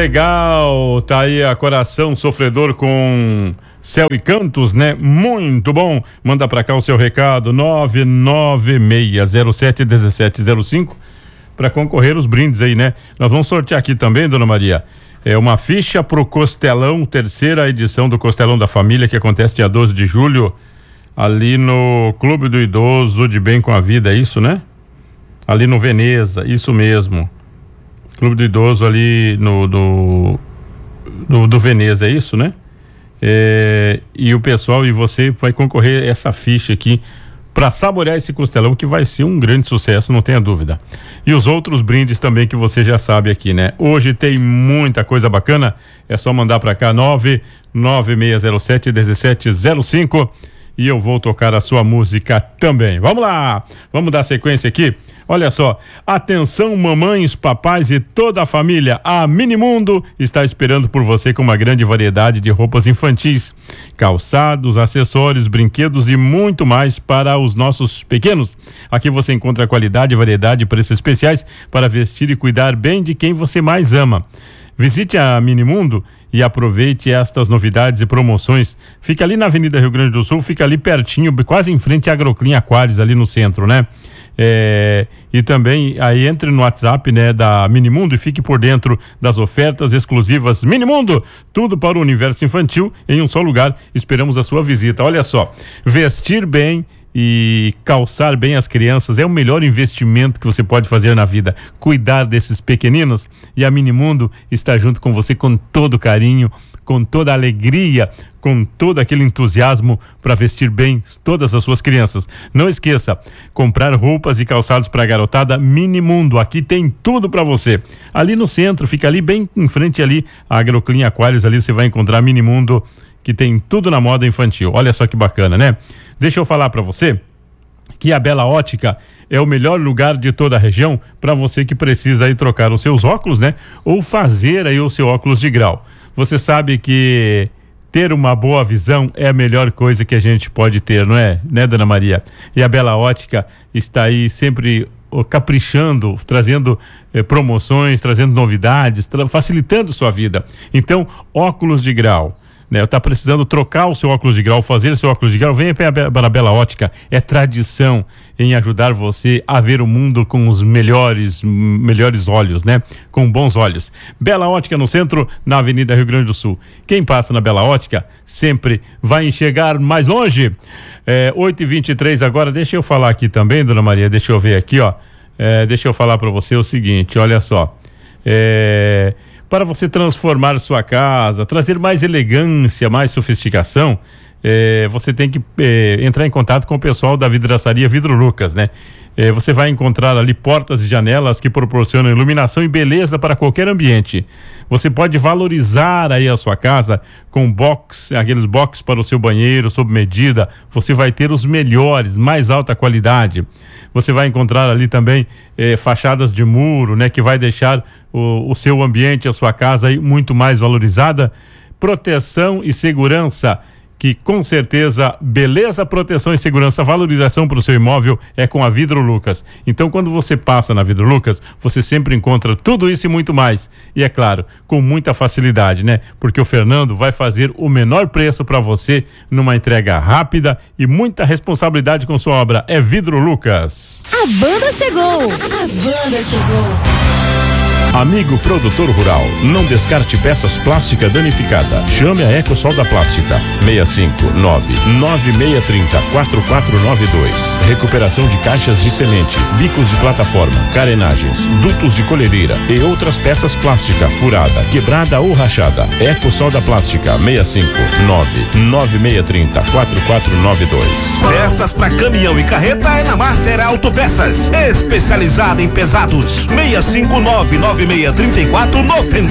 legal, tá aí a Coração Sofredor com Céu e Cantos, né? Muito bom. Manda pra cá o seu recado, 996071705, para concorrer os brindes aí, né? Nós vamos sortear aqui também, dona Maria, uma ficha pro Costelão, terceira edição do Costelão da Família, que acontece dia 12 de julho, ali no Clube do Idoso de Bem com a Vida, é isso, né? Ali no Veneza, isso mesmo. Clube do Idoso ali do Veneza, é isso, né? E o pessoal e você vai concorrer essa ficha aqui para saborear esse costelão, que vai ser um grande sucesso, não tenha dúvida. E os outros brindes também que você já sabe aqui, né? Hoje tem muita coisa bacana, é só mandar para cá 996071705 e eu vou tocar a sua música também. Vamos lá, vamos dar sequência aqui. Olha só, atenção mamães, papais e toda a família, a Minimundo está esperando por você com uma grande variedade de roupas infantis, calçados, acessórios, brinquedos e muito mais para os nossos pequenos. Aqui você encontra qualidade, variedade e preços especiais para vestir e cuidar bem de quem você mais ama. Visite a Minimundo e aproveite estas novidades e promoções. Fica ali na Avenida Rio Grande do Sul, fica ali pertinho, quase em frente à Agroclin Aquários, ali no centro, né? E também aí entre no WhatsApp, né, da Minimundo e fique por dentro das ofertas exclusivas. Minimundo, tudo para o universo infantil em um só lugar. Esperamos a sua visita. Olha só, vestir bem e calçar bem as crianças é o melhor investimento que você pode fazer na vida. Cuidar desses pequeninos, e a Minimundo está junto com você com todo carinho, com toda a alegria, com todo aquele entusiasmo para vestir bem todas as suas crianças. Não esqueça, comprar roupas e calçados para a garotada, Minimundo, aqui tem tudo para você. Ali no centro, fica ali bem em frente ali a Agroclin Aquários, ali você vai encontrar Minimundo, que tem tudo na moda infantil. Olha só que bacana, né? Deixa eu falar para você que a Bela Ótica é o melhor lugar de toda a região para você que precisa aí trocar os seus óculos, né? Ou fazer aí o seu óculos de grau. Você sabe que ter uma boa visão é a melhor coisa que a gente pode ter, não é? Né, dona Maria? E a Bela Ótica está aí sempre caprichando, trazendo promoções, trazendo novidades, facilitando sua vida. Então, óculos de grau, né? Tá precisando trocar o seu óculos de grau, fazer o seu óculos de grau, venha para a Bela Ótica. É tradição em ajudar você a ver o mundo com os melhores olhos, né? Com bons olhos. Bela Ótica no centro, na Avenida Rio Grande do Sul. Quem passa na Bela Ótica sempre vai enxergar mais longe. 8h23 agora. Deixa eu falar aqui também, dona Maria, deixa eu ver aqui, ó. Deixa eu falar para você o seguinte, olha só. Para você transformar sua casa, trazer mais elegância, mais sofisticação, você tem que entrar em contato com o pessoal da vidraçaria Vidro Lucas, né? Você vai encontrar ali portas e janelas que proporcionam iluminação e beleza para qualquer ambiente. Você pode valorizar aí a sua casa com aqueles box para o seu banheiro sob medida. Você vai ter os melhores, mais alta qualidade. Você vai encontrar ali também fachadas de muro, né? Que vai deixar o seu ambiente, a sua casa aí muito mais valorizada. Proteção e segurança, que com certeza, beleza, proteção e segurança, valorização para o seu imóvel é com a Vidro Lucas. Então, quando você passa na Vidro Lucas, você sempre encontra tudo isso e muito mais. E é claro, com muita facilidade, né? Porque o Fernando vai fazer o menor preço para você numa entrega rápida e muita responsabilidade com sua obra. É Vidro Lucas. A banda chegou! A banda chegou! Amigo produtor rural, não descarte peças plásticas danificadas. Chame a Ecosol da Plástica, 659-9630-4492. Recuperação de caixas de semente, bicos de plataforma, carenagens, dutos de colhedeira e outras peças plásticas furada, quebrada ou rachada. Ecosol da Plástica, 659-9630-4492. Peças para caminhão e carreta é na Master Autopeças, especializada em pesados. 659-9634-90.